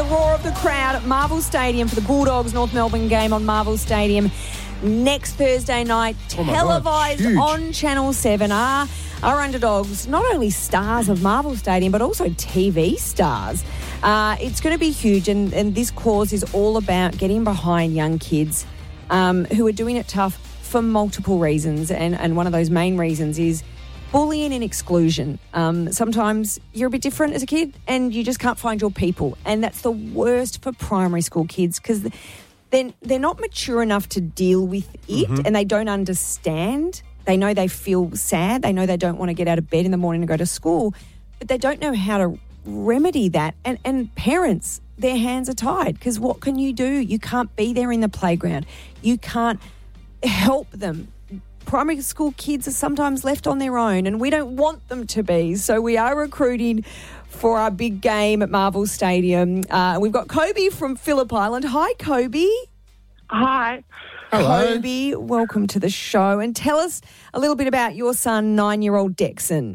roar of the crowd at Marvel Stadium for the Bulldogs North Melbourne game on Marvel Stadium next Thursday night, televised on Channel 7. Our underdogs, not only stars of Marvel Stadium, but also TV stars. It's going to be huge, and this cause is all about getting behind young kids who are doing it tough for multiple reasons, and one of those main reasons is bullying and exclusion. Sometimes you're a bit different as a kid and you just can't find your people, and that's the worst for primary school kids because they're not mature enough to deal with it, and they don't understand. They know they feel sad. They know they don't want to get out of bed in the morning and go to school, but they don't know how to remedy that. And parents, their hands are tied because what can you do? You can't be there in the playground. You can't help them. Primary school kids are sometimes left on their own, and we don't want them to be. So we are recruiting for our big game at Marvel Stadium. We've got Kobe from Phillip Island. Hi, Kobe. Hi. Hello. Kobe, welcome to the show. And tell us a little bit about your son, 9-year-old Dexon.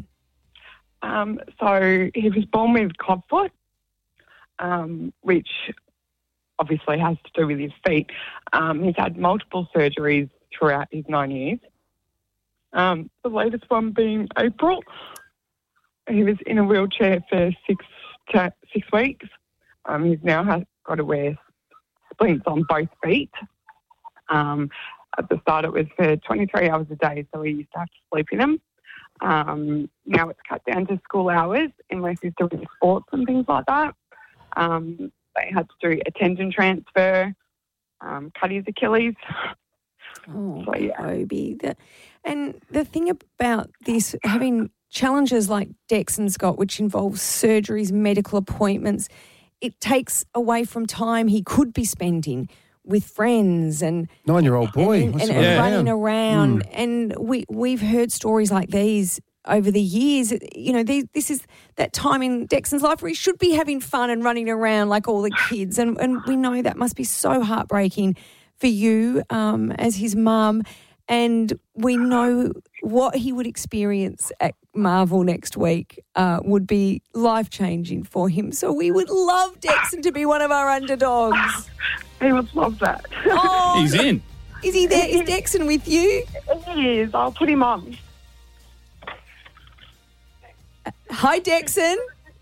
So he was born with clubfoot, which obviously has to do with his feet. He's had multiple surgeries throughout his 9 years. The latest one being April. He was in a wheelchair for 6 weeks. He's now got to wear splints on both feet. At the start it was for 23 hours a day, so he used to have to sleep in them. Now it's cut down to school hours unless he's doing sports and things like that. They had to do a tendon transfer, cut his Achilles. Oh, so, yeah. Kobe. And the thing about this, having challenges like Dexon's got, which involves surgeries, medical appointments, it takes away from time he could be spending with friends and 9-year-old boy and running around. And we've heard stories like these over the years. You know, this is that time in Dexon's life where he should be having fun and running around like all the kids. And we know that must be so heartbreaking for you as his mum. And we know what he would experience at Marvel next week would be life-changing for him. So we would love Dexon to be one of our underdogs. He would love that. Oh, he's in. Is he there? Is Dexon with you? He is. I'll put him on. Hi, Dexon.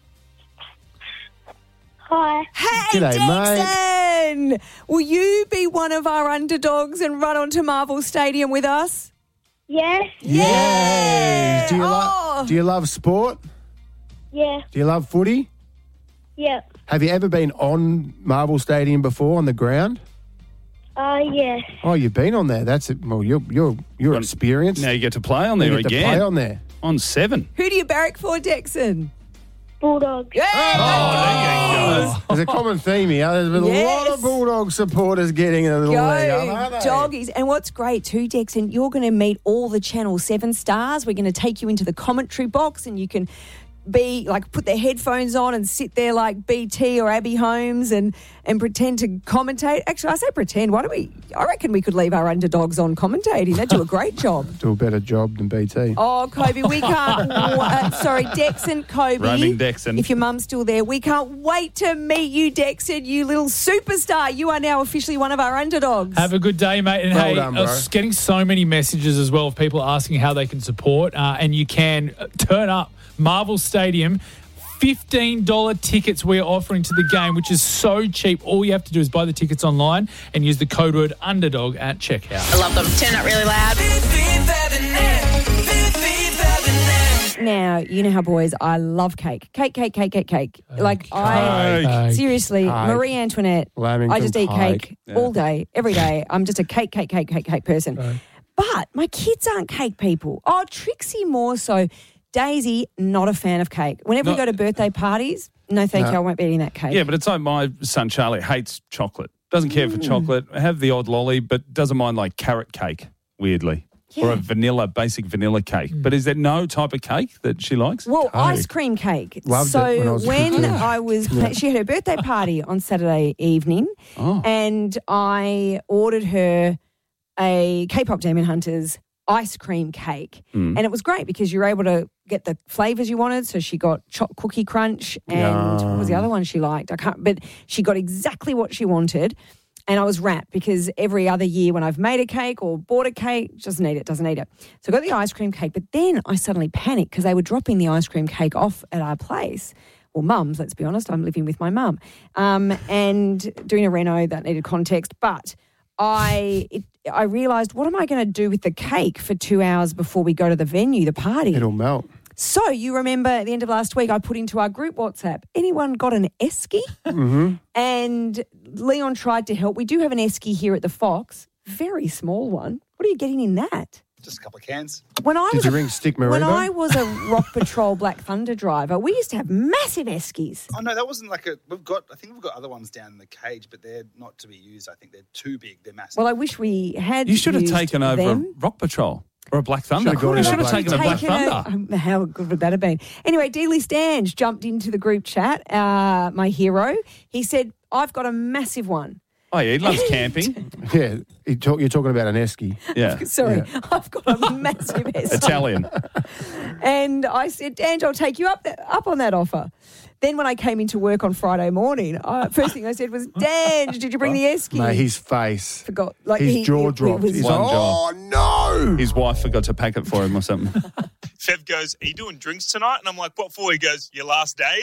Hi. Hey, G'day, Dexon. mate. Will you be one of our underdogs and run onto Marvel Stadium with us? Yes. Yeah. Do you love sport? Yeah. Do you love footy? Yep. Have you ever been on Marvel Stadium before on the ground? Yes. Oh, you've been on there. That's it. Well, you're experienced. Now you get to play on there You get to again. play on there. On 7. Who do you barrack for, Dexon? Bulldogs. Yeah. There you go. There's a common theme here. There's been a lot of Bulldog supporters getting a little leg up, aren't they? Doggies. And what's great too, Dexon, you're going to meet all the Channel 7 stars. We're going to take you into the commentary box and you can put their headphones on and sit there like BT or Abby Holmes and pretend to commentate. Actually, I say pretend. I reckon we could leave our underdogs on commentating. They do a great job. Do a better job than BT. Oh, Kobe, we can't... sorry, Dexon, Kobe. Roaming Dexon. If your mum's still there, we can't wait to meet you, Dexon, you little superstar. You are now officially one of our underdogs. Have a good day, mate. And Well hey, done, bro. getting so many messages as well of people asking how they can support. And you can turn up Marvel Stadium. $15 tickets we're offering to the game, which is so cheap. All you have to do is buy the tickets online and use the code word underdog at checkout. I love them. Turn up really loud. Now, you know how, boys, I love cake. Cake. Seriously, Cake. Marie Antoinette, Lamington I just eat Pike. cake all day, every day. I'm just a cake person. Right. But my kids aren't cake people. Oh, Trixie more so. Daisy, not a fan of cake. Whenever we go to birthday parties, no thank you, I won't be eating that cake. Yeah, but it's like my son Charlie hates chocolate. Doesn't care for chocolate. Have the odd lolly, but doesn't mind like carrot cake, weirdly. Yeah. Or a basic vanilla cake. But is there no type of cake that she likes? Well, ice cream cake. Loved it when I was a kid too. I was, she had her birthday party on Saturday evening, and I ordered her a K-pop Demon Hunters ice cream cake. And it was great because you were able to get the flavours you wanted. So she got cookie crunch and what was the other one she liked? But she got exactly what she wanted. And I was wrapped because every other year when I've made a cake or bought a cake, doesn't eat it. So I got the ice cream cake, but then I suddenly panicked because they were dropping the ice cream cake off at our place. Well, mum's, let's be honest, I'm living with my mum and doing a reno that needed context. But I realised, what am I going to do with the cake for 2 hours before we go to the venue, the party? It'll melt. So you remember at the end of last week, I put into our group WhatsApp, anyone got an esky? Mm-hmm. And Leon tried to help. We do have an esky here at the Fox, very small one. What are you getting in that? Just a couple of cans. Did you ring Stick Maribo? When I was a Rock Patrol Black Thunder driver, we used to have massive eskies. Oh no, that wasn't like I think we've got other ones down in the cage, but they're not to be used. I think they're too big. They're massive. Well, I wish we had. You should have used taken over them. a Rock Patrol or a Black Thunder. Should've You should have taken a Black Thunder. How good would that have been? Anyway, D-List Ange jumped into the group chat, my hero. He said, I've got a massive one. Oh, yeah, he loves camping. Yeah, you're talking about an esky. Yeah. Sorry, Yeah. I've got a massive esky. Italian. And I said, Dange, I'll take you up on that offer. Then when I came into work on Friday morning, first thing I said was, Dange, did you bring the esky? Mate, his face. Forgot. His jaw dropped. was- He's One like, jaw. oh, no. His wife forgot to pack it for him or something. Fev goes, are you doing drinks tonight? And I'm like, what for? He goes, your last day?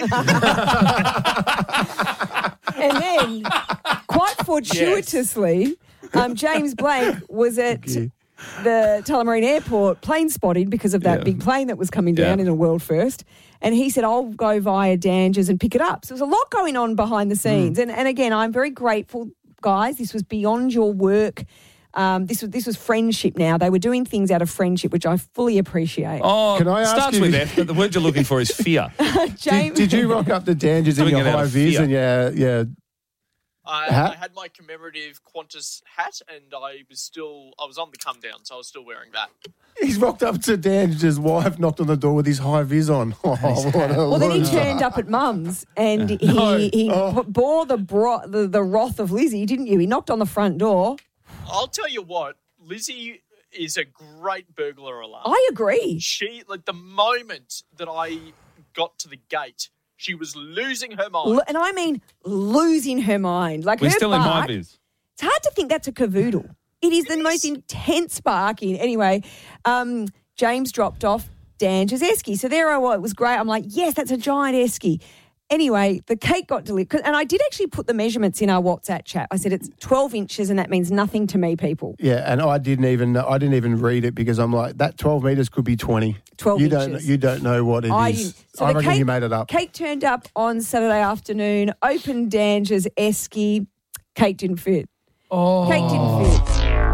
And then, quite fortuitously, James Blake was at the Tullamarine Airport plane spotting because of that big plane that was coming down in a world first. And he said, I'll go via Danger's and pick it up. So there's a lot going on behind the scenes. And again, I'm very grateful, guys. This was beyond your work. This was friendship now. They were doing things out of friendship, which I fully appreciate. Oh, Can I ask starts you- with F, but the word you're looking for is fear. James, Did you rock up the Danger's in Doing your it out high of vis fear. and yeah? I had my commemorative Qantas hat, and I was on the come down, so I was still wearing that. He's rocked up to Danger's wife, knocked on the door with his high vis on. Oh, what a well, then he loser. turned up at Mum's and he bore the wrath of Lizzie, didn't you? He knocked on the front door. I'll tell you what, Lizzie is a great burglar alarm. I agree. She, the moment that I got to the gate, she was losing her mind. And I mean losing her mind. Like We're her still in bark, my biz. it's hard to think that's a cavoodle. It is the most intense barking. Anyway, James dropped off Danger's esky. So there I was. It was great. I'm like, yes, that's a giant esky. Anyway, the cake got delivered. And I did actually put the measurements in our WhatsApp chat. I said it's 12 inches and that means nothing to me, people. Yeah, and I didn't even read it because I'm like, that 12 metres could be 20. 12 you inches. You don't know what it is. I didn't. So I the reckon cake- you made it up. Cake turned up on Saturday afternoon, opened Danger's esky. Cake didn't fit. Oh. Cake didn't fit.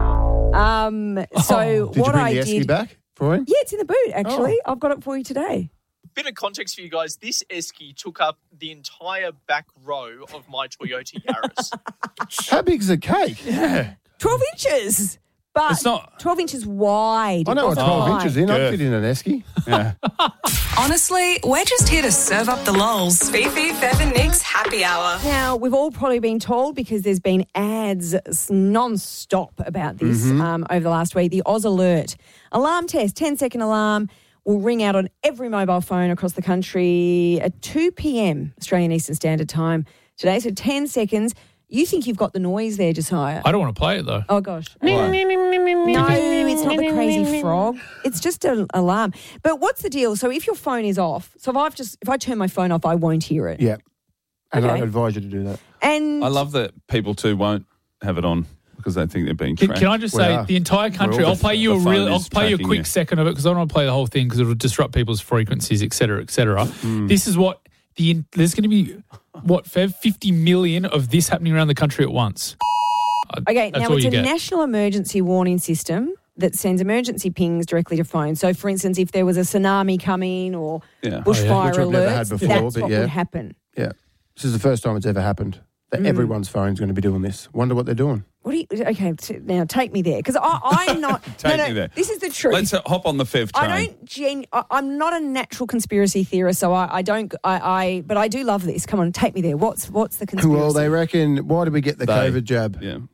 So Did you what bring I the esky did... back for him? Yeah, it's in the boot, actually. I've got it for you today. Bit of context for you guys, this esky took up the entire back row of my Toyota Yaris. How big's the cake? Yeah. 12 inches. But It's not- 12 inches wide. I know what It wasn't 12 high. inches in. I'd Good. fit in an esky. Yeah. Honestly, we're just here to serve up the lols. Fifi, Fev and Nick's happy hour. Now, we've all probably been told because there's been ads non-stop about this over the last week. The Oz Alert alarm test, 10-second alarm, will ring out on every mobile phone across the country at 2 p.m. Australian Eastern Standard Time today. So 10 seconds. You think you've got the noise there, Josiah? I don't want to play it, though. Oh, gosh. Why? No, it's not the crazy frog. It's just an alarm. But what's the deal? So if your phone is off, so if I turn my phone off, I won't hear it. Yeah. And Okay. I'd advise you to do that. And I love that people too won't have it on because they think they're being tracked. Can I just say, Well, the entire country, well, I'll play you the phone I'll is play you a tracking quick you. second of it because I don't want to play the whole thing because it'll disrupt people's frequencies, et cetera, et cetera. This is what there's going to be, Fev, 50 million of this happening around the country at once. Okay, That's now all it's you a get. national emergency warning system that sends emergency pings directly to phones. So, for instance, if there was a tsunami coming or Yeah. bushfire Which we've never had alerts, before, that's but what yeah. would happen. Yeah. This is the first time it's ever happened that everyone's phone's going to be doing this. Wonder what they're doing. What do you? Okay, now take me there because I'm not. Take no, me there. This is the truth. Let's hop on the Fev train. I'm not a natural conspiracy theorist, so I don't. But I do love this. Come on, take me there. What's the conspiracy? Well, they reckon, why did we get the COVID jab? Yeah.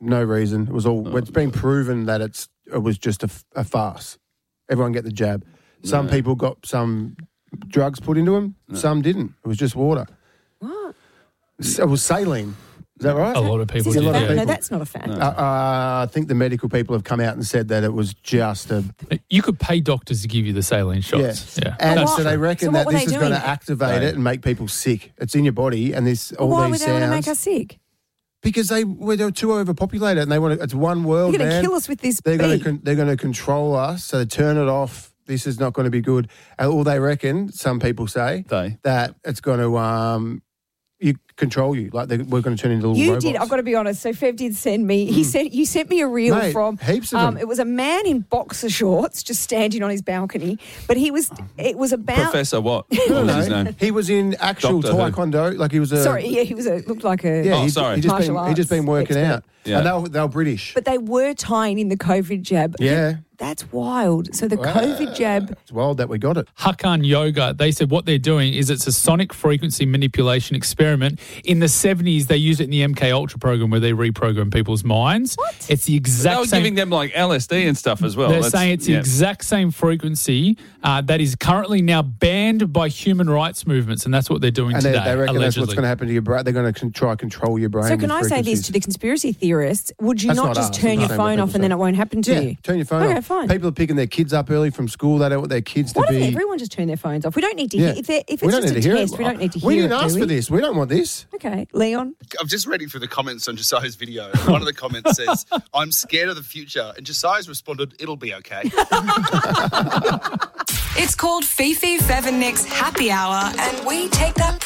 No reason. It was all. It's been proven that it was just a farce. Everyone get the jab. Some people got some drugs put into them. Some didn't. It was just water. What? It was saline. Is that right? A lot of people Is this did. a fact? Yeah. No, that's not a fact. I think the medical people have come out and said that it was just a. You could pay doctors to give you the saline shots. Yeah. And What? so they reckon So what that were this they is going doing? to activate it and make people sick. It's in your body, and all Why these would they want to make sounds. us sick? Because they're too overpopulated, and they want to. It's one world, You're going to man. kill us with this They're bee. going to control us, so they turn it off. This is not going to be good. And all they reckon, some people say, that it's going to control you. Like we're going to turn into little You robots. did. I've got to be honest. So Fev did send me. He said you sent me a reel Mate, from heaps of them. It was a man in boxer shorts just standing on his balcony, but it was about Professor what? What was his name? He was in actual Doctor Who. Taekwondo. Like he was a. Sorry, yeah, he was looked like a Yeah, sorry. He just Martial been working arts out. expert. Yeah. And they were British. But they were tying in the COVID jab. Yeah. That's wild. So the COVID jab. It's wild that we got it. Hakan Yoga, they said what they're doing is it's a sonic frequency manipulation experiment. In the 70s, they used it in the MK Ultra program where they reprogram people's minds. What? It's the They exact were same. giving them like LSD and stuff as well. They're saying it's the exact same frequency that is currently now banned by human rights movements, and that's what they're doing And today. they reckon that's allegedly. what's going to happen to your brain. They're going to try to control your brain. So can with I say this frequencies. to the conspiracy theorists? Would you That's not not just us. turn I'm your saying what phone people off and then say. it won't happen to Yeah, you? turn your phone Okay, off. fine. People are picking their kids up early from school. They don't want their kids Why to doesn't be. everyone just turn their phones off? We don't need to Yeah. hear. If We it's don't just need a to hear test, it. we don't need to hear We it. didn't ask do for we? this. We don't want this. Okay, Leon. I'm just reading through the comments on Josiah's video. One of the comments says, "I'm scared of the future," and Josiah's responded, "It'll be okay." It's called Fifi, Fev and Nick's Happy Hour, and we take that